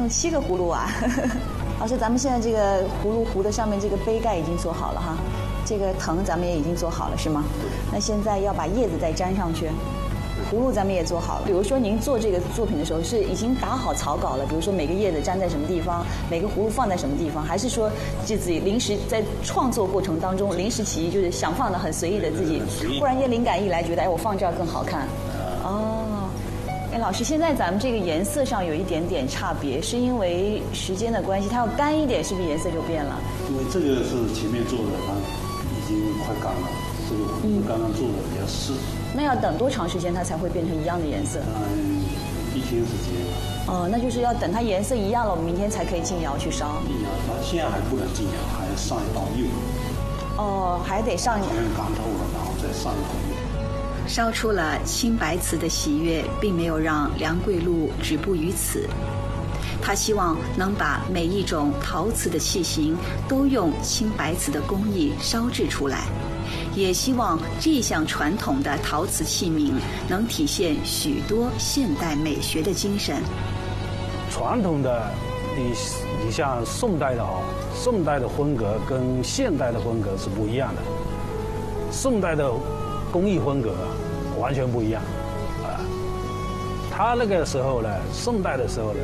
用7个葫芦啊。老师，咱们现在这个葫芦壶的上面这个杯盖已经做好了哈，这个藤咱们也已经做好了是吗？那现在要把叶子再粘上去。葫芦咱们也做好了。比如说您做这个作品的时候是已经打好草稿了，比如说每个叶子粘在什么地方，每个葫芦放在什么地方，还是说就自己临时在创作过程当中临时起意，就是想放的很随意的自己，忽然间灵感一来，觉得哎我放这儿更好看。哦，哎老师，现在咱们这个颜色上有一点点差别，是因为时间的关系，它要干一点，是不是颜色就变了？ 因为这个是前面做的，它已经快干了，这个我们刚刚做的比较湿。 那要等多长时间它才会变成一样的颜色 ？1天时间。 哦，那就是要等它颜色一样了，我们明天才可以进窑去烧。 进窑，现在还不能进窑，还要上一道釉。 哦，还得上。 前面干透了，然后再上一道釉。 烧出了青白瓷的喜悦，并没有让梁桂禄止步于此。他希望能把每一种陶瓷的器型都用青白瓷的工艺烧制出来，也希望这项传统的陶瓷器皿能体现许多现代美学的精神。 传统的，你像宋代的宋代的风格跟现代的风格是不一样的。宋代的工艺风格完全不一样啊。他那个时候呢，宋代的时候呢，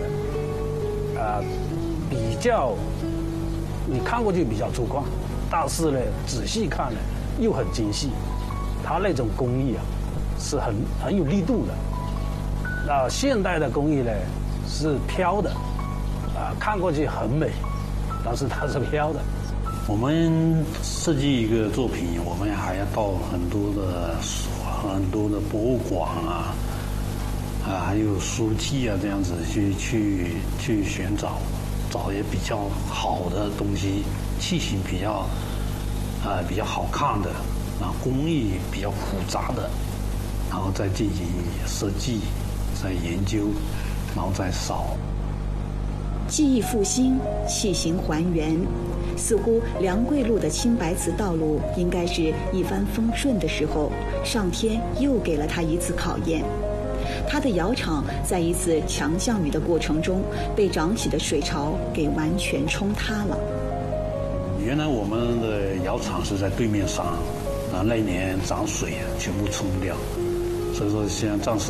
比较你看过去比较粗犷，但是呢仔细看呢又很精细。他那种工艺啊是很有力度的。那现代的工艺呢是飘的，看过去很美，但是它是飘的。 我们设计一个作品，我们还要到很多的博物馆啊，还有书籍啊，这样子去寻找也比较好的东西，器型比较好看的，然后工艺比较复杂的，然后再进行设计，再研究，然后再烧。 技艺复兴，器型还原，似乎梁桂禄的青白瓷道路应该是一帆风顺的时候，上天又给了他一次考验。他的窑厂在一次强降雨的过程中，被涨起的水潮给完全冲塌了。 原来我们的窑厂是在对面山，那一年涨水全部冲掉，所以说现在暂时